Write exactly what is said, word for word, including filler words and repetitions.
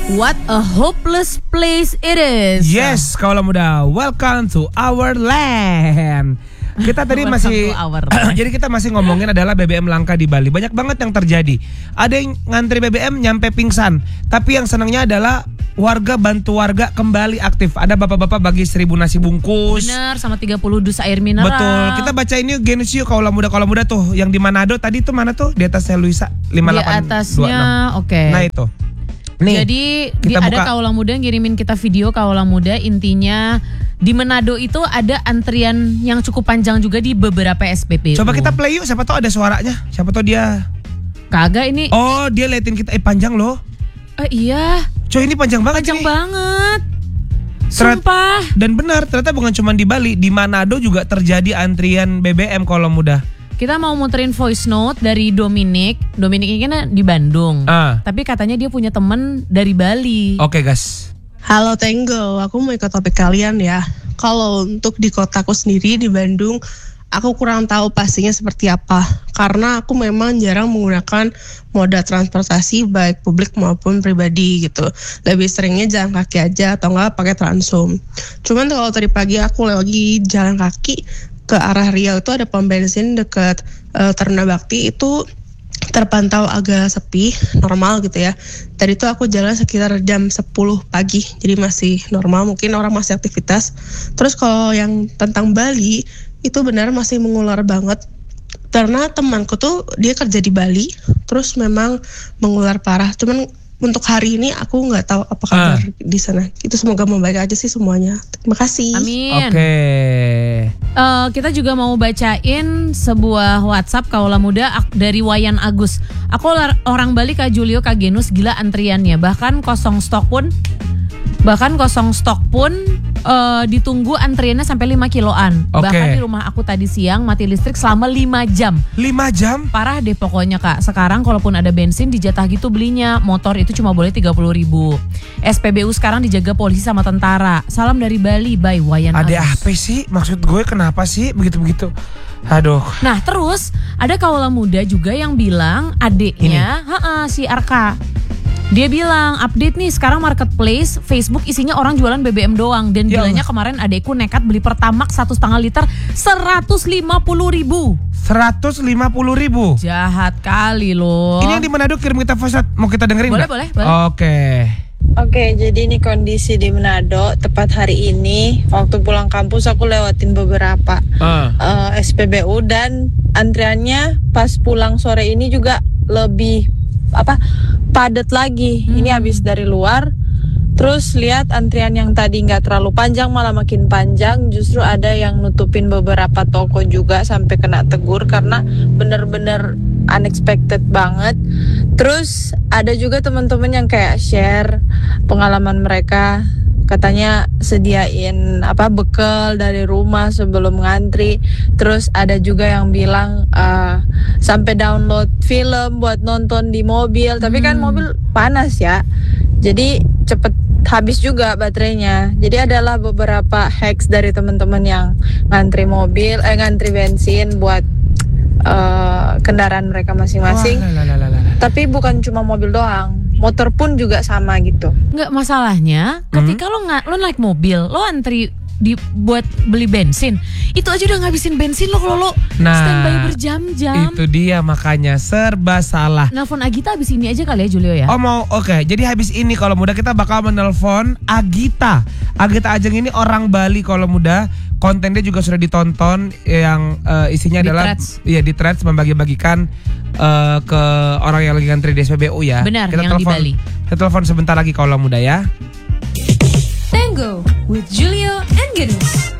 What a hopeless place it is. Yes, kaulah muda, welcome to our land. Kita tadi masih jadi kita masih ngomongin adalah B B M langka di Bali. Banyak banget yang terjadi. Ada yang ngantri B B M nyampe pingsan. Tapi yang senangnya adalah warga bantu warga kembali aktif. Ada bapak-bapak bagi seribu nasi bungkus. Bener, sama tiga puluh dus air mineral. Betul. Kita baca ini Genus yuk kaulah muda kaulah muda tuh yang di Manado tadi tuh mana tuh? Di atasnya Luisa lima delapan dua enam. Di atasnya, oke. Okay. Nah itu. Nih, jadi di, ada kaulah muda yang ngirimin kita video kaulah muda, intinya di Manado itu ada antrian yang cukup panjang juga di beberapa S P B U. Coba kita play yuk, siapa tahu ada suaranya. Siapa tahu dia. Kagak ini. Oh, dia liatin kita eh panjang loh. Eh iya. Coy, ini panjang banget. Panjang ini. banget. Sumpah. Dan benar, ternyata bukan cuma di Bali, di Manado juga terjadi antrian B B M kaulah muda. Kita mau muterin voice note dari Dominic. Dominic ini kan di Bandung. Ah. Tapi katanya dia punya temen dari Bali. Oke, okay, guys. Halo Tenggo, aku mau ikut topik kalian ya. Kalau untuk di kotaku sendiri di Bandung, aku kurang tahu pastinya seperti apa. Karena aku memang jarang menggunakan moda transportasi baik publik maupun pribadi gitu. Lebih seringnya jalan kaki aja atau enggak pakai Transum. Cuman kalau tadi pagi aku lagi jalan kaki ke arah Riau itu ada pom bensin dekat uh, Terna Bakti itu terpantau agak sepi, normal gitu ya. Tadi itu aku jalan sekitar jam sepuluh pagi, jadi masih normal, mungkin orang masih aktivitas. Terus kalau yang tentang Bali, itu benar masih mengular banget. Karena temanku tuh dia kerja di Bali, terus memang mengular parah. Cuman untuk hari ini aku nggak tahu apa kabar ah. di sana. Itu semoga membaik aja sih semuanya. Terima kasih. Amin. Oke. Okay. Uh, kita juga mau bacain sebuah WhatsApp kaulah muda dari Wayan Agus. Aku orang Bali Kak Julio Kak Genus, gila antriannya. Bahkan kosong stok pun bahkan kosong stok pun uh, ditunggu antriannya sampai lima kiloan. Okay. Bahkan di rumah aku tadi siang mati listrik selama lima jam. lima jam? Parah deh pokoknya Kak. Sekarang kalaupun ada bensin dijatah gitu belinya. Motor itu cuma boleh tiga puluh ribu. S P B U sekarang dijaga polisi sama tentara. Salam dari Bali, by Wayan Agus. Ada apa sih? Maksud gue kenapa sih begitu-begitu? Aduh. Nah terus ada kaulah muda juga yang bilang adiknya ha-ha, si Arka. Dia bilang update nih sekarang marketplace Facebook isinya orang jualan B B M doang. Dan ya bilangnya kemarin adekku nekat beli Pertamax satu setengah liter seratus lima puluh ribu. seratus lima puluh ribu? Jahat kali loh. Ini yang di Manado kirim kita voice note. Mau kita dengerin boleh, gak? Boleh boleh Oke okay. Oke, jadi ini kondisi di Manado tepat hari ini. Waktu pulang kampus aku lewatin beberapa uh. Uh, S P B U dan antriannya pas pulang sore ini juga lebih apa padat lagi. Hmm. Ini habis dari luar. Terus lihat antrian yang tadi nggak terlalu panjang malah makin panjang. Justru ada yang nutupin beberapa toko juga sampai kena tegur karena bener-bener unexpected banget. Terus ada juga teman-teman yang kayak share pengalaman mereka. Katanya sediain apa bekal dari rumah sebelum ngantri. Terus ada juga yang bilang uh, sampai download film buat nonton di mobil. Tapi kan mobil panas ya. Jadi cepet habis juga baterainya. Jadi adalah beberapa hacks dari teman-teman yang ngantri mobil, eh ngantri bensin buat uh, kendaraan mereka masing-masing. Oh, lalalala. Tapi bukan cuma mobil doang. Motor pun juga sama gitu. Nggak, masalahnya ketika hmm. lo nggak lo naik mobil, lo antri di buat beli bensin, itu aja udah ngabisin bensin lo kalau lo nah, standby berjam-jam. Itu dia makanya serba salah. Nelfon Agita habis ini aja kali ya Julio ya. Oh mau oke. Okay. Jadi habis ini kalau muda kita bakal menelpon Agita. Agita Ajeng ini orang Bali kalau muda. Kontennya juga sudah ditonton yang uh, isinya di adalah threads. Iya di threads membagi-bagikan uh, ke orang yang lagi ngantri di S P B U ya. Benar, kita yang telepon, di Bali. Kita telepon sebentar lagi kalau muda ya. Tango with Julio and Genus.